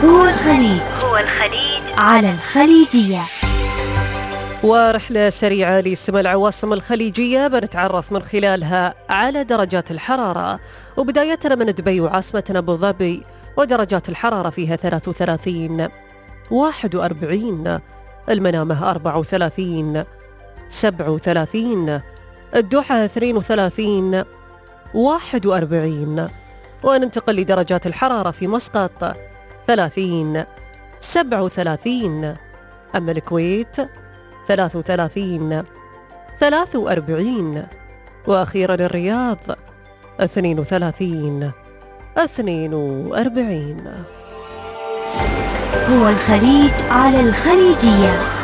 هو الخليج على الخليجية. ورحلة سريعة لسماء العواصم الخليجية بنتعرف من خلالها على درجات الحرارة، وبداية من دبي وعاصمتنا أبو ظبي، ودرجات الحرارة فيها 33 41، المنامة 34 37، الدوحة 32 41. وننتقل لدرجات الحرارة في مسقط 30 37، أما الكويت 33 43، وأخيرا الرياض 32 42. هو الخليج على الخليجية.